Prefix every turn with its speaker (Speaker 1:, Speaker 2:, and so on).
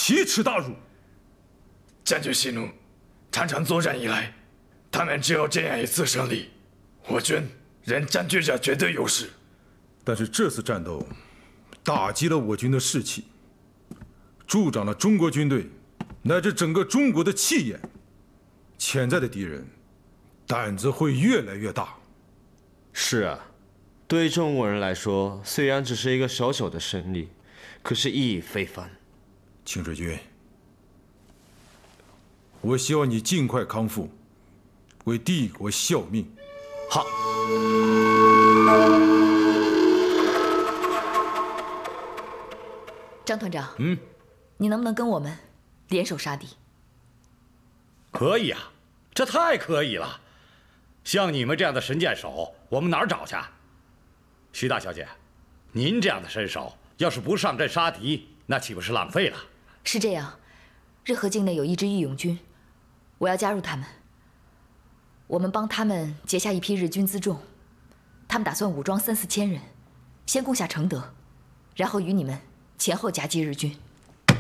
Speaker 1: 奇耻大辱！
Speaker 2: 将军息怒，长场作战以来，他们只有这样一次胜利，我军仍占据着绝对优势。
Speaker 1: 但是这次战斗打击了我军的士气，助长了中国军队乃至整个中国的气焰，潜在的敌人胆子会越来越大。
Speaker 3: 是啊，对中国人来说，虽然只是一个小小的胜利，可是意义非凡。
Speaker 1: 清水君，我希望你尽快康复，为帝国效命。
Speaker 4: 好。
Speaker 5: 张团长，你能不能跟我们联手杀敌？
Speaker 4: 可以啊，这太可以了。像你们这样的神箭手，我们哪儿找去？徐大小姐，您这样的身手，要是不上阵杀敌，那岂不是浪费了？
Speaker 5: 是这样，日和境内有一支义勇军，我要加入他们。我们帮他们截下一批日军辎重，他们打算武装3、4千人，先攻下承德，然后与你们前后夹击日军。